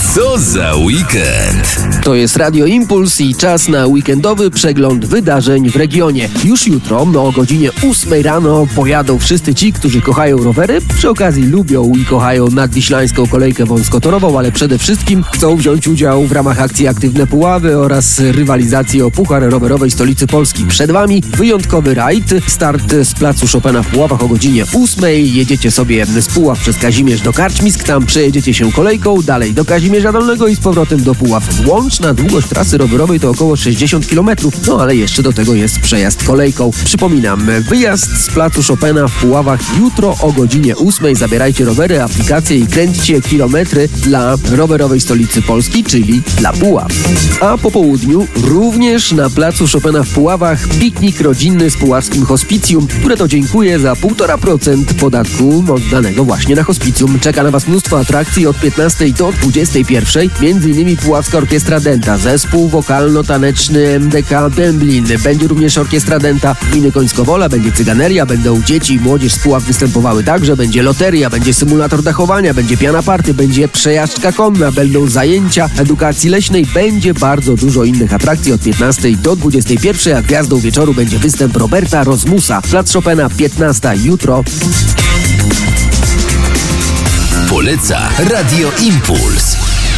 Co za weekend? To jest Radio Impuls i czas na weekendowy przegląd wydarzeń w regionie. Już jutro o godzinie 8 rano pojadą wszyscy ci, którzy kochają rowery. Przy okazji lubią i kochają nadwiślańską kolejkę wąskotorową, ale przede wszystkim chcą wziąć udział w ramach akcji Aktywne Puławy oraz rywalizacji o Puchar Rowerowej Stolicy Polski. Przed Wami wyjątkowy rajd. Start z placu Chopina w Puławach o godzinie 8. Jedziecie sobie z Puław przez Kazimierz do Karczmisk, tam przejedziecie się kolejką, dalej do Kazimierza Dolnego i z powrotem do Puław. Łączna długość trasy rowerowej to około 60 km, ale jeszcze do tego jest przejazd kolejką. Przypominam, wyjazd z placu Chopina w Puławach jutro o godzinie 8. Zabierajcie rowery, aplikacje i kręćcie kilometry dla Rowerowej Stolicy Polski, czyli dla Puław. A po południu również na placu Chopina w Puławach piknik rodzinny z puławskim hospicjum, które to dziękuję za 1,5% podatku oddanego właśnie na hospicjum. Czeka na Was mnóstwo atrakcji od 15 do 21. M.in. Puławska Orkiestra Dęta, zespół wokalno-taneczny MDK Dęblin. Będzie również Orkiestra Dęta Gminy Końskowola, będzie cyganeria, będą dzieci i młodzież z Puław występowały także, będzie loteria, będzie symulator dachowania, będzie piana party, będzie przejażdżka konna, będą zajęcia edukacji leśnej, będzie bardzo dużo innych atrakcji od 15 do 21, a gwiazdą wieczoru będzie występ Roberta Rozmusa. Plac Chopina 15 jutro. Poleca Radio Impuls.